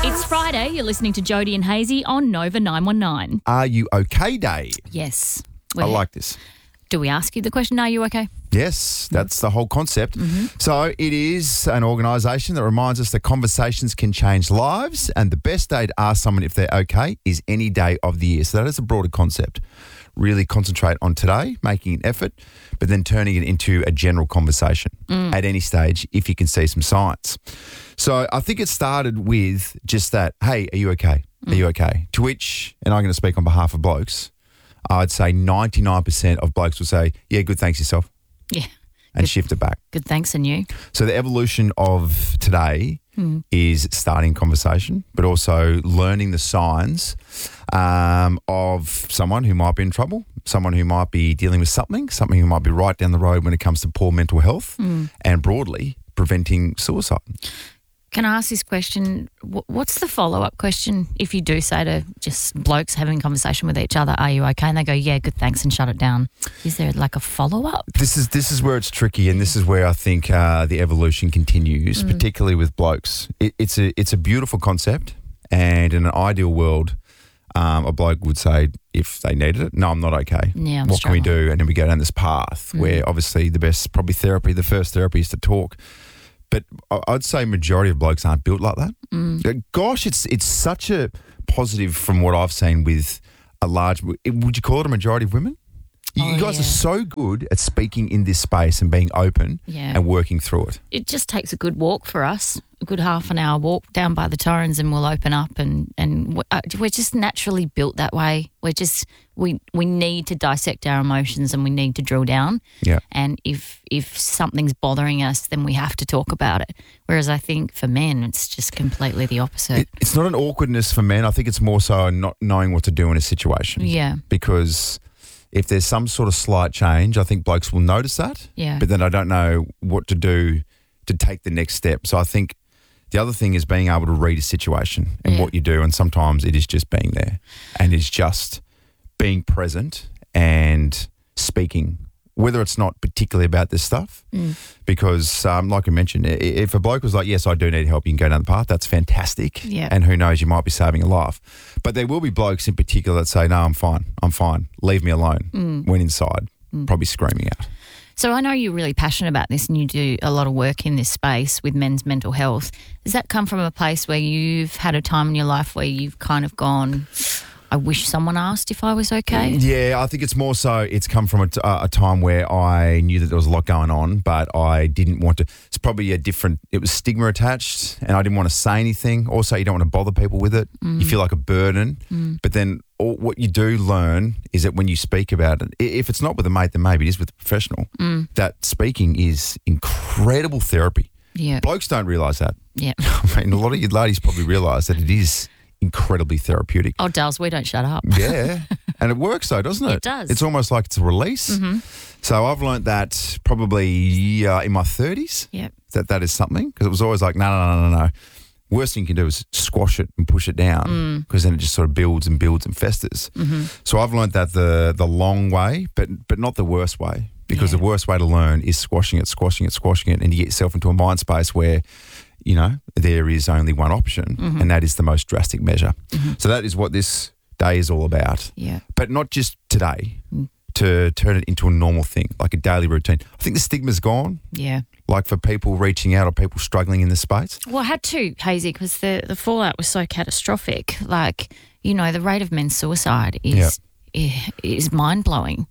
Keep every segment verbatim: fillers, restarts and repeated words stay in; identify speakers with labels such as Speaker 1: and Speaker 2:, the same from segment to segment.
Speaker 1: It's Friday. You're listening to Jody and Hazy on Nova nine one nine.
Speaker 2: Are you okay day?
Speaker 1: Yes.
Speaker 2: I like this.
Speaker 1: Do we ask you the question, are you okay?
Speaker 2: Yes, that's the whole concept.
Speaker 1: Mm-hmm.
Speaker 2: So it is an organisation that reminds us that conversations can change lives, and the best day to ask someone if they're okay is any day of the year. So that is a broader concept. Really concentrate on today, making an effort, but then turning it into a general conversation
Speaker 1: Mm.
Speaker 2: at any stage if you can see some signs. So I think it started with just that, hey, are you okay? Are you okay? To which, and I'm going to speak on behalf of blokes, I'd say ninety-nine percent of blokes will say, yeah, good, thanks yourself,
Speaker 1: Yeah.
Speaker 2: and
Speaker 1: Good.
Speaker 2: shift it back.
Speaker 1: Good thanks and you.
Speaker 2: So the evolution of today
Speaker 1: Mm.
Speaker 2: is starting conversation, but also learning the signs um, of someone who might be in trouble, someone who might be dealing with something, something who might be right down the road when it comes to poor mental health,
Speaker 1: Mm.
Speaker 2: and broadly preventing suicide.
Speaker 1: Can I ask this question? Wh- What's the follow-up question if you do say to just blokes having a conversation with each other, are you okay? And they go, yeah, good, thanks, and shut it down. Is there like a follow-up?
Speaker 2: This is this is where it's tricky, and this is where I think uh, the evolution continues,
Speaker 1: Mm.
Speaker 2: particularly with blokes. It, it's a it's a beautiful concept, and in an ideal world, um, a bloke would say if they needed it, no, I'm not okay.
Speaker 1: Yeah, I'm
Speaker 2: what can we
Speaker 1: struggling.
Speaker 2: do? And then we go down this path
Speaker 1: Mm.
Speaker 2: where obviously the best, probably therapy, the first therapy is to talk. But I- I'd say majority of blokes aren't built like that.
Speaker 1: Mm.
Speaker 2: Gosh, it's it's such a positive from what I've seen with a large. Would you call it a majority of women? You
Speaker 1: Oh,
Speaker 2: guys
Speaker 1: yeah.
Speaker 2: are so good at speaking in this space and being open
Speaker 1: Yeah.
Speaker 2: and working through it.
Speaker 1: It just takes a good walk for us, a good half an hour walk down by the Torrens, and we'll open up, and and w- uh, we're just naturally built that way. We're just we we need to dissect our emotions, and we need to drill down.
Speaker 2: Yeah.
Speaker 1: And if if something's bothering us, then we have to talk about it. Whereas I think for men, it's just completely the opposite.
Speaker 2: It, it's not an awkwardness for men. I think it's more so not knowing what to do in a situation.
Speaker 1: Yeah.
Speaker 2: Because if there's some sort of slight change, I think blokes will notice that.
Speaker 1: Yeah.
Speaker 2: But then I don't know what to do to take the next step. So I think the other thing is being able to read a situation and
Speaker 1: Yeah.
Speaker 2: what you do. And sometimes it is just being there, and it's just being present and speaking, whether it's not particularly about this stuff.
Speaker 1: Mm.
Speaker 2: Because um, like I mentioned, i- if a bloke was like, yes, I do need help, you can go down the path, that's fantastic.
Speaker 1: Yeah.
Speaker 2: And who knows, you might be saving a life. But there will be blokes in particular that say, no, I'm fine, I'm fine, leave me alone,
Speaker 1: Mm.
Speaker 2: when inside, probably screaming out.
Speaker 1: So I know you're really passionate about this, and you do a lot of work in this space with men's mental health. Does that come from a place where you've had a time in your life where you've kind of gone, I wish someone asked if I was okay?
Speaker 2: Yeah, I think it's more so it's come from a, t- a time where I knew that there was a lot going on, but I didn't want to. It's probably a different, it was stigma attached, and I didn't want to say anything. Also, you don't want to bother people with it. You feel like a burden. But then all, what you do learn is that when you speak about it, i- if it's not with a mate, then maybe it is with a professional, that speaking is incredible therapy.
Speaker 1: Yeah.
Speaker 2: Blokes don't realise that.
Speaker 1: Yeah.
Speaker 2: I mean, a lot of you ladies probably realise that it is incredibly therapeutic.
Speaker 1: Oh, Dales, we don't shut up.
Speaker 2: Yeah. And it works though, doesn't it?
Speaker 1: It does.
Speaker 2: It's almost like it's a release. So I've learnt that probably uh, in my thirties,
Speaker 1: Yep.
Speaker 2: that that is something, because it was always like, no, no, no, no, no. Worst thing you can do is squash it and push it down, because then it just sort of builds and builds and festers. So I've learnt that the the long way, but but not the worst way, because
Speaker 1: Yeah.
Speaker 2: the worst way to learn is squashing it, squashing it, squashing it, and you get yourself into a mind space where, you know, there is only one option, and that is the most drastic measure. So that is what this day is all about.
Speaker 1: Yeah.
Speaker 2: But not just today, to turn it into a normal thing, like a daily routine. I think the stigma's gone,
Speaker 1: Yeah.
Speaker 2: like for people reaching out or people struggling in this space.
Speaker 1: Well, I had to, Hazy, because the, the fallout was so catastrophic. Like, you know, the rate of men's suicide is i- is mind blowing.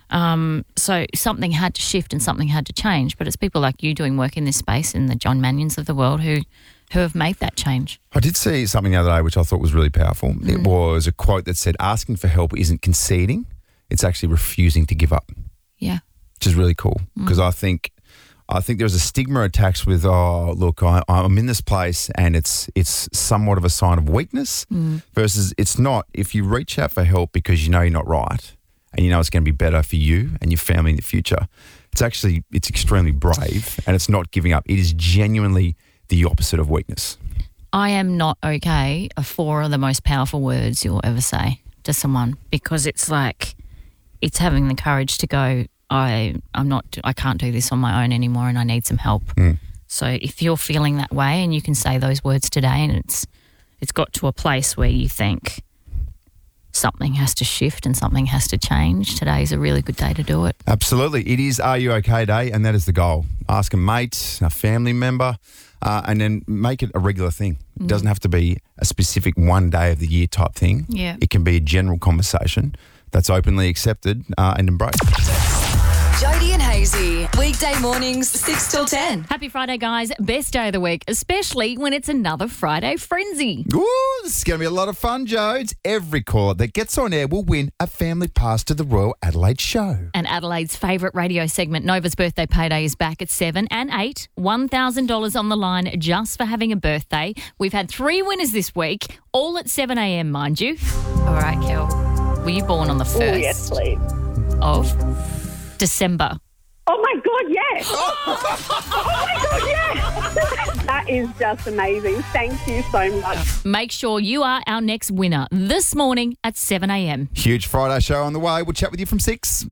Speaker 1: Um, so something had to shift and something had to change. But it's people like you doing work in this space and the John Manions of the world who who have made that change.
Speaker 2: I did see something the other day which I thought was really powerful. It was a quote that said, asking for help isn't conceding, it's actually refusing to give up,
Speaker 1: Yeah.
Speaker 2: which is really cool, because I think I think there's a stigma attached with, oh, look, I, I'm in this place and it's it's somewhat of a sign of weakness, versus it's not. If you reach out for help because you know you're not right and you know it's going to be better for you and your family in the future, it's actually, it's extremely brave, and it's not giving up. It is genuinely the opposite of weakness.
Speaker 1: I am not okay are four of the most powerful words you'll ever say to someone, because it's like, it's having the courage to go, I, I'm not, I can't do this on my own anymore and I need some help.
Speaker 2: Mm.
Speaker 1: So if you're feeling that way and you can say those words today and it's it's got to a place where you think something has to shift and something has to change, today's a really good day to do it.
Speaker 2: Absolutely. It is Are You OK Day, and that is the goal. Ask a mate, a family member, uh, and then make it a regular thing. It doesn't have to be a specific one day of the year type thing.
Speaker 1: Yeah.
Speaker 2: It can be a general conversation that's openly accepted uh, and embraced.
Speaker 3: Jody and Hazy, weekday mornings, six till ten.
Speaker 1: Happy Friday, guys. Best day of the week, especially when it's another Friday frenzy.
Speaker 2: Ooh, this is going to be a lot of fun, Jodes. Every caller that gets on air will win a family pass to the Royal Adelaide Show.
Speaker 1: And Adelaide's favourite radio segment, Nova's Birthday Payday, is back at seven and eight. one thousand dollars on the line just for having a birthday. We've had three winners this week, all at seven a.m, mind you. All right, Kel, were you born on the first
Speaker 4: Oh, yes, please.
Speaker 1: of December?
Speaker 4: Oh, my God, yes. Oh, my God, yes. That is just amazing. Thank you so much.
Speaker 1: Make sure you are our next winner this morning at seven a.m.
Speaker 2: Huge Friday show on the way. We'll chat with you from six.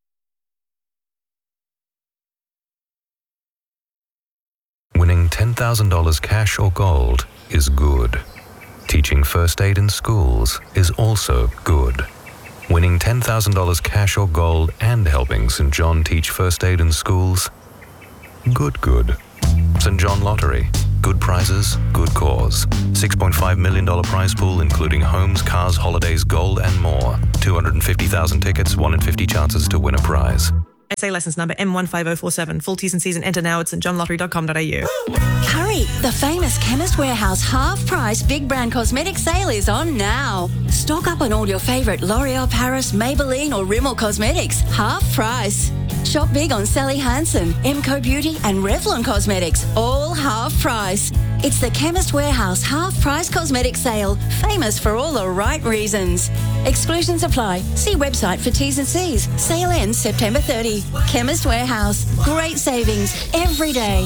Speaker 5: Winning ten thousand dollars cash or gold is good. Teaching first aid in schools is also good. Winning ten thousand dollars cash or gold and helping Saint John teach first aid in schools? Good, good. Saint John Lottery. Good prizes, good cause. six point five million dollars prize pool including homes, cars, holidays, gold and more. two hundred fifty thousand tickets, one in fifty chances to win a prize.
Speaker 6: S A licence number M one five oh four seven. Full T's and C's and enter now at st john lottery dot com dot a u.
Speaker 3: Hurry! The famous Chemist Warehouse half-price big brand cosmetic sale is on now. Stock up on all your favourite L'Oreal Paris, Maybelline or Rimmel cosmetics. Half price. Shop big on Sally Hansen, Emco Beauty and Revlon Cosmetics. All half price. It's the Chemist Warehouse half-price cosmetic sale. Famous for all the right reasons. Exclusions apply. See website for T's and C's. Sale ends September thirtieth. Chemist Warehouse. Great savings every day.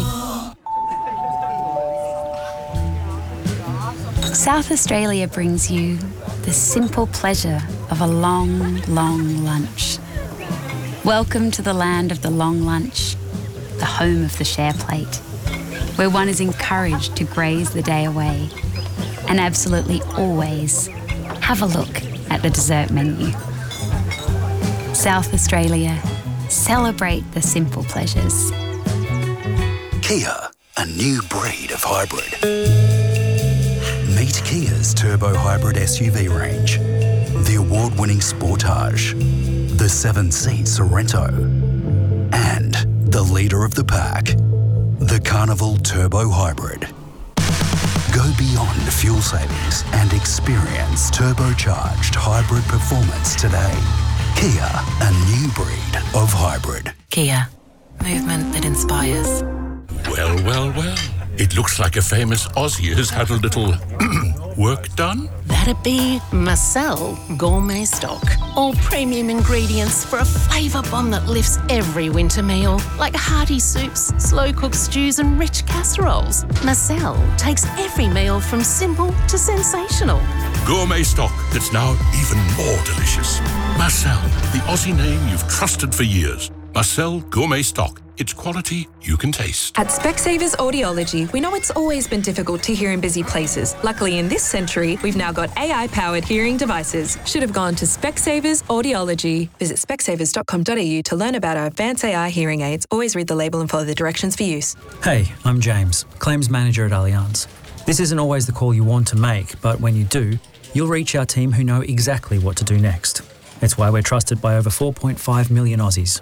Speaker 7: South Australia brings you the simple pleasure of a long, long lunch. Welcome to the land of the long lunch, the home of the share plate, where one is encouraged to graze the day away and absolutely always have a look at the dessert menu. South Australia, celebrate the simple pleasures.
Speaker 8: Kia, a new breed of hybrid. Meet Kia's turbo hybrid S U V range, the award-winning Sportage, the seven-seat Sorento, and the leader of the pack, the Carnival Turbo Hybrid. Go beyond fuel savings and experience turbocharged hybrid performance today. Kia, a new breed of hybrid.
Speaker 9: Kia, movement that inspires.
Speaker 10: Well, well, well. It looks like a famous Aussie has had a little work done.
Speaker 9: That'd be Marcel Gourmet Stock. All premium ingredients for a flavour bomb that lifts every winter meal, like hearty soups, slow-cooked stews and rich casseroles. Marcel takes every meal from simple to sensational.
Speaker 10: Gourmet stock that's now even more delicious. Marcel, the Aussie name you've trusted for years. Marcel Gourmet Stock. It's quality you can taste.
Speaker 11: At Specsavers Audiology, we know it's always been difficult to hear in busy places. Luckily, in this century, we've now got A I-powered hearing devices. Should have gone to Specsavers Audiology. Visit specsavers dot com dot a u to learn about our advanced A I hearing aids. Always read the label and follow the directions for use.
Speaker 12: Hey, I'm James, Claims Manager at Allianz. This isn't always the call you want to make, but when you do, you'll reach our team who know exactly what to do next. It's why we're trusted by over four point five million Aussies.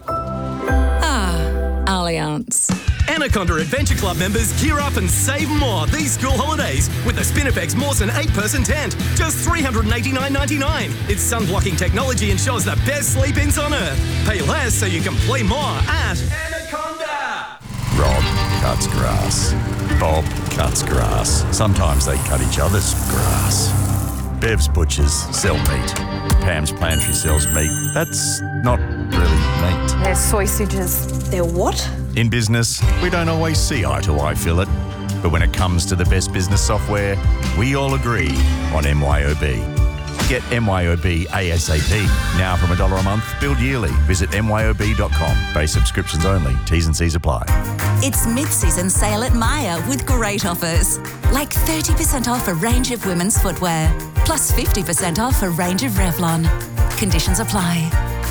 Speaker 11: Allianz.
Speaker 13: Anaconda Adventure Club members gear up and save more these school holidays with the Spinifex Mawson eight-person tent. Just three hundred eighty-nine dollars ninety-nine. Its sun-blocking technology ensures the best sleep-ins on Earth. Pay less so you can play more at Anaconda.
Speaker 14: Rob cuts grass. Bob cuts grass. Sometimes they cut each other's grass. Bev's butchers sell meat. Pam's pantry sells meat. That's not really meat.
Speaker 15: They're sausages. They're what?
Speaker 14: In business, we don't always see eye to eye, Philip. But when it comes to the best business software, we all agree on M Y O B. Get M Y O B ASAP. Now from a dollar a month, billed yearly. Visit M Y O B dot com. Base subscriptions only. T's and C's apply.
Speaker 3: It's mid-season sale at Myer with great offers. Like thirty percent off a range of women's footwear. Plus fifty percent off a range of Revlon. Conditions apply.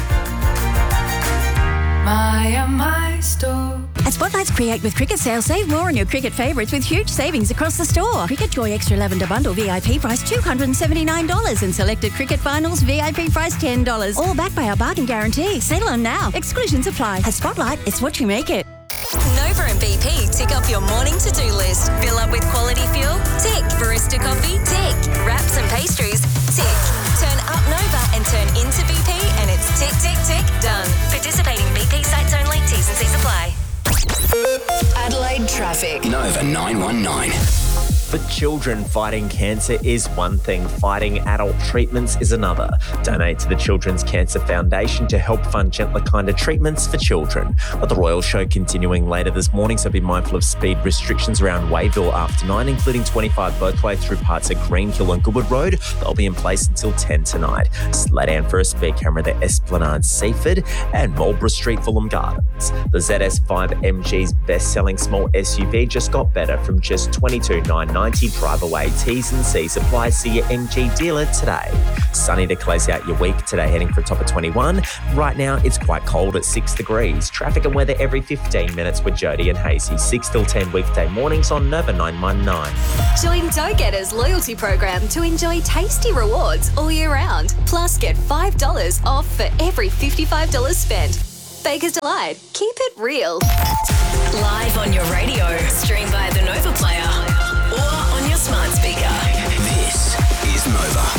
Speaker 16: Myer, my store.
Speaker 3: At Spotlight's Create with Cricket sale, save more on your cricket favourites with huge savings across the store. Cricket Joy Extra Lavender Bundle V I P price two hundred seventy-nine dollars and selected cricket finals V I P price ten dollars. All backed by our bargain guarantee. Sale on now. Exclusions apply. At Spotlight, it's what you make it.
Speaker 17: Nova and B P tick off your morning to-do list. Fill up with quality fuel? Tick. Barista coffee? Tick. Wraps and pastries? Tick. Turn up Nova and turn into B P and it's tick, tick, tick, done. Participating B P sites only. T's and C's apply.
Speaker 18: Adelaide traffic.
Speaker 8: Nova nine one nine.
Speaker 19: For children, fighting cancer is one thing, fighting adult treatments is another. Donate to the Children's Cancer Foundation to help fund gentler, kinder treatments for children. But the Royal Show continuing later this morning, so be mindful of speed restrictions around Wayville after nine, including twenty-five both way through parts of Greenhill and Goodwood Road. They'll be in place until ten tonight. Slow down for a speed camera at Esplanade Seaford and Marlborough Street, Fulham Gardens. The Z S five M G's best-selling small S U V just got better from just twenty-two thousand nine hundred ninety dollars. Drive away. T's and C's apply. See your M G dealer today. Sunny to close out your week today, heading for a top of twenty-one. Right now, it's quite cold at six degrees. Traffic and weather every fifteen minutes with Jody and Hazy. six till ten weekday mornings on Nova nine one nine.
Speaker 17: Join Go-Getters loyalty program to enjoy tasty rewards all year round. Plus, get five dollars off for every fifty-five dollars spent. Baker's Delight. Keep it real.
Speaker 18: Live on your radio. Stream via the Nova Player or on your smart speaker.
Speaker 8: This is Nova.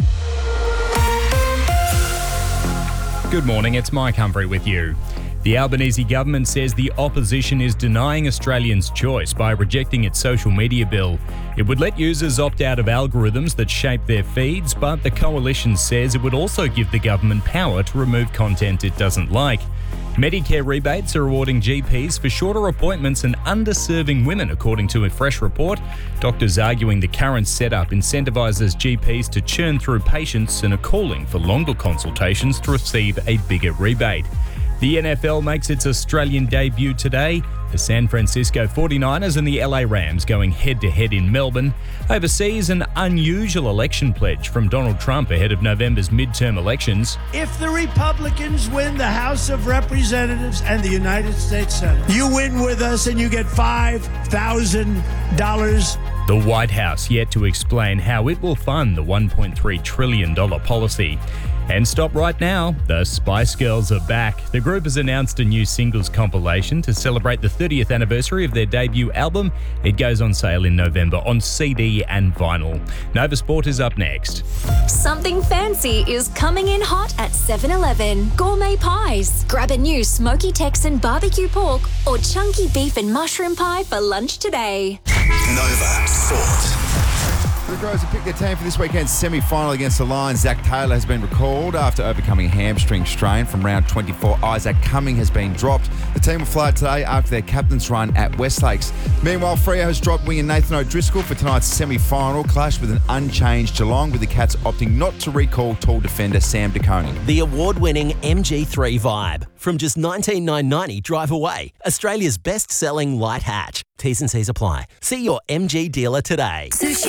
Speaker 20: Good morning, it's Mike Humphrey with you. The Albanese government says the opposition is denying Australians choice by rejecting its social media bill. It would let users opt out of algorithms that shape their feeds, but the coalition says it would also give the government power to remove content it doesn't like. Medicare rebates are awarding G Ps for shorter appointments and underserving women, according to a fresh report. Doctors arguing the current setup incentivises G Ps to churn through patients and are calling for longer consultations to receive a bigger rebate. The N F L makes its Australian debut today. The San Francisco forty-niners and the L A Rams going head-to-head in Melbourne. Overseas, an unusual election pledge from Donald Trump ahead of November's midterm elections.
Speaker 21: If the Republicans win the House of Representatives and the United States Senate, you win with us and you get five thousand dollars.
Speaker 20: The White House yet to explain how it will fund the one point three trillion dollars policy. And stop right now, the Spice Girls are back. The group has announced a new singles compilation to celebrate the thirtieth anniversary of their debut album. It goes on sale in November on C D and vinyl. Nova Sport is up next.
Speaker 17: Something fancy is coming in hot at seven eleven. Gourmet pies. Grab a new smoky Texan barbecue pork or chunky beef and mushroom pie for lunch today.
Speaker 8: Nova Sport.
Speaker 2: The Crows have picked their team for this weekend's semi-final against the Lions. Zach Taylor has been recalled after overcoming a hamstring strain from round twenty-four. Isaac Cumming has been dropped. The team will fly today after their captain's run at Westlakes. Meanwhile, Freo has dropped winger Nathan O'Driscoll for tonight's semi-final clash with an unchanged Geelong, with the Cats opting not to recall tall defender Sam DeConey.
Speaker 22: The award-winning M G three Vibe. From just nineteen nine ninety drive away. Australia's best-selling light hatch. T's and C's apply. See your M G dealer today.
Speaker 3: Sushi